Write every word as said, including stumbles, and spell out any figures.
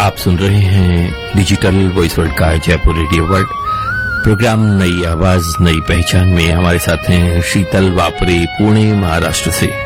आप सुन रहे हैं डिजिटल वॉइस वर्ल्ड का जयपुर रेडियो वर्ल्ड प्रोग्राम नई आवाज नई पहचान में हमारे साथ हैं शीतल वापरे पुणे महाराष्ट्र से।